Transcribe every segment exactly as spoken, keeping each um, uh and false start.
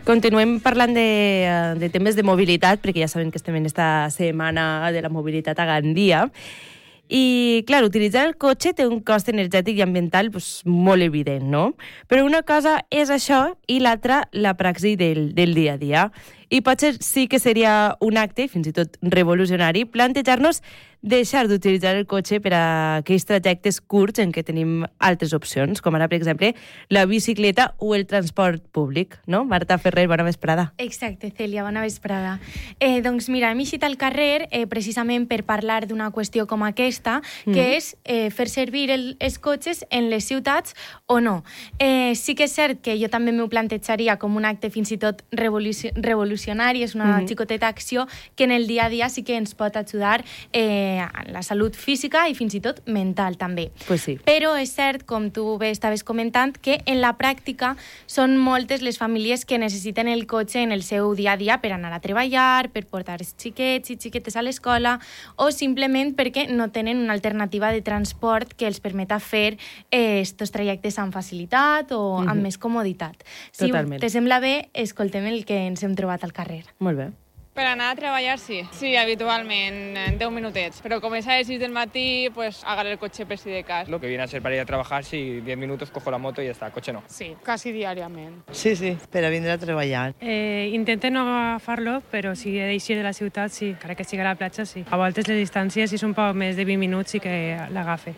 Continuem parlant de, de temes de mobilitat, perquè ja sabem que estem en esta setmana de la mobilitat a Gandia. I, clar, utilitzar el cotxe té un cost energètic i ambiental pues, molt evident, no? Però una cosa és això i l'altra la praxi del, del dia a dia. I potser sí que seria un acte, fins i tot revolucionari, plantejar-nos deixar d'utilitzar el cotxe per a aquells trajectes curts en què tenim altres opcions, com ara, per exemple, la bicicleta o el transport públic, no? Marta Ferrer, bona vesprada. Exacte, Cèlia, bona vesprada. Eh, doncs mira, hem eixit al carrer eh, precisament per parlar d'una qüestió com aquesta, que mm. és eh, fer servir el, els cotxes en les ciutats o no. Eh, sí que és cert que jo també m'ho plantejaria com un acte fins i tot revoluci revolucionari, és una mm-hmm. xicoteta acció que en el dia a dia sí que ens pot ajudar eh, en la salut física i fins i tot mental també. Pues sí. Però és cert, com tu bé estaves comentant, que en la pràctica són moltes les famílies que necessiten el cotxe en el seu dia a dia per anar a treballar, per portar els xiquets i xiquetes a l'escola o simplement perquè no tenen una alternativa de transport que els permeta fer eh, estos trajectes amb facilitat o amb mm-hmm. més comoditat. Si Totalment. te sembla bé, escoltem el que ens hem trobat al carrer. Molt bé. Per anar a treballar, sí. Sí, habitualment, en deu minutets. Pero como es a las seis del matí, pues agarré el coche per si de cas. Lo que viene a ser para ir a trabajar, sí, diez minutos cojo la moto y ya está, coche no. Sí, casi diàriament. Sí, sí, per a vindre a treballar. Eh, intente no agafar-lo, però si he d'eixir de la ciutat, sí. Encara que sigui a la platja, sí. A voltes les distàncies, si són poc més de vint minuts, sí que l'agafe.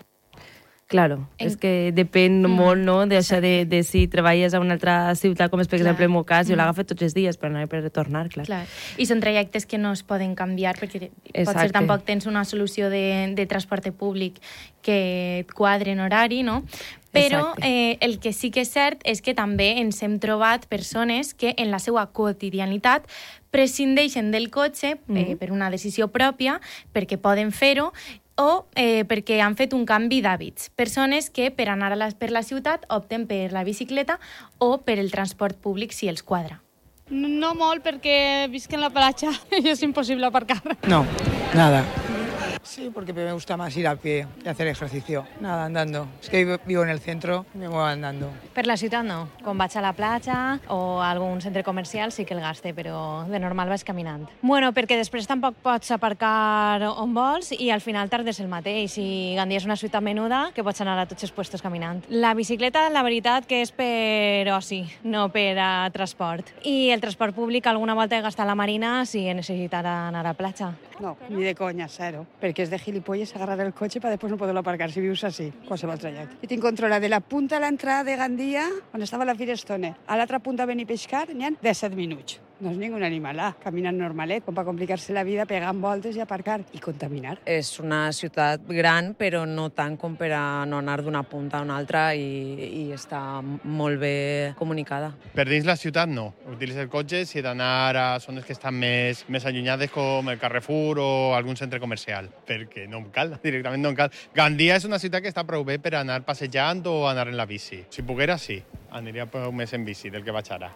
Claro, en... és que depèn mm. molt, no?, d'això de, de si treballes a una altra ciutat, com és, per clar. exemple, el meu cas, jo mm. l'agafo tots els dies per anar i per retornar, clar. clar. I són trajectes que no es poden canviar, perquè Exacte. potser tampoc tens una solució de, de transport públic que et quadre en horari, no? Però eh, el que sí que és cert és que també ens hem trobat persones que en la seva quotidianitat prescindeixen del cotxe mm. eh, per una decisió pròpia, perquè poden fer-ho, o eh, perquè han fet un canvi d'hàbits. Persones que per anar a la, per la ciutat opten per la bicicleta o per el transport públic si els quadra. No molt, perquè visc en la platja i és impossible aparcar. No, nada. Sí, porque me gusta más ir a pie y hacer ejercicio. Nada, andando. Es que vivo en el centro, me muevo andando. Per la ciutat no. Quan vaig a la platja o a algun centre comercial sí que el gaste, però de normal vaig caminant. Bueno, perquè després tampoc pots aparcar on vols i al final tardes el mateix. Si Gandia és una ciutat menuda, que pots anar a tots els puestos caminant. La bicicleta, la veritat, que és per oci, no per a transport. I el transport públic alguna volta he gastat a la Marina si he necessitat anar a la platja. No, ni de conya, zero. Perquè és de gilipolles agarrar el cotxe per després no poder-lo aparcar si vius així, qualsevol trajecte. I tinc controla de la punta a l'entrada de Gandia, on estava la Firestone, a l'altra punta a Benipeixcar, n'hi ha disset minuts. No és ningú animalà, caminant normalet, com per complicar-se la vida, pegant voltes i aparcar i contaminar. És una ciutat gran, però no tant com per a no anar d'una punta a una altra i, i està molt bé comunicada. Per dins la ciutat no. Utilitza el cotxe si he d'anar a zones que estan més, més allunyades com el Carrefour o algun centre comercial, perquè no em cal, directament no em cal. Gandia és una ciutat que està prou bé per anar passejant o anar en la bici. Si poguera, sí, aniria prou més en bici del que vaig ara.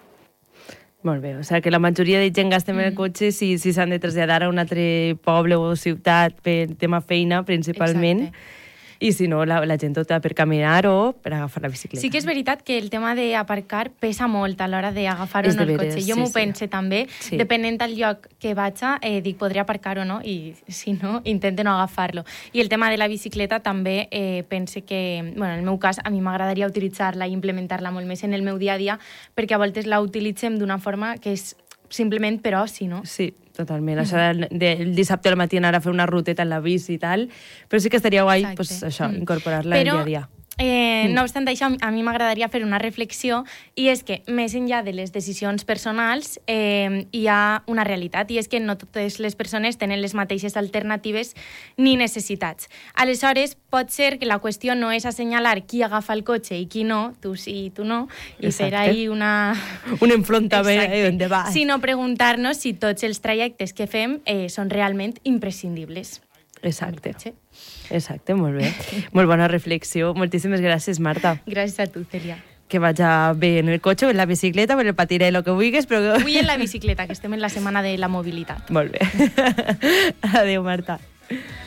Molt bé, o sigui que la majoria de gent gastem mm. el cotxe si si s'han de traslladar a un altre poble o ciutat per tema feina, principalment. Exacte. I si no, la, la gent tot per caminar o per agafar la bicicleta. Sí que és veritat que el tema d'aparcar pesa molt a l'hora d'agafar o no el cotxe. Jo sí, m'ho sí. pense també, sí. depenent del lloc que vaig a, eh, dic, podré aparcar o no, i si no, intento no agafar-lo. I el tema de la bicicleta també eh, pense que, bueno, en el meu cas, a mi m'agradaria utilitzar-la i implementar-la molt més en el meu dia a dia, perquè a voltes la utilitzem d'una forma que és simplement per oci, no? Sí, totalment. Això del, del dissabte al matí anar a fer una ruteta en la bici i tal, però sí que estaria guai, pues, això, mm. incorporar-la al dia a dia. Eh, no obstant això, a mi m'agradaria fer una reflexió, i és que, més enllà de les decisions personals, eh, hi ha una realitat, i és que no totes les persones tenen les mateixes alternatives ni necessitats. Aleshores, pot ser que la qüestió no és assenyalar qui agafa el cotxe i qui no, tu sí i tu no, i Exacte. fer ahí una... un enfrontament eh, on va. Sinó preguntar-nos si tots els trajectes que fem eh, són realment imprescindibles. Exacte. Exacte, molt bé. Molt bona reflexió. Moltíssimes gràcies, Marta. Gràcies a tu, Cèlia. Que vaja bé en el cotxe o en la bicicleta o en el patinat, el que vulguis, però... Avui en la bicicleta, que estem en la setmana de la mobilitat. Molt bé. Adéu, Marta.